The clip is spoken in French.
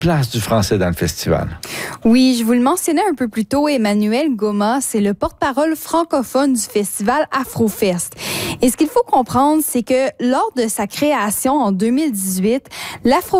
place du français dans le festival. Oui, je vous le mentionnais un peu plus tôt, Emmanuel Goma, c'est le porte-parole francophone du festival Afrofest. Et ce qu'il faut comprendre, c'est que lors de sa création en 2018, l'Afro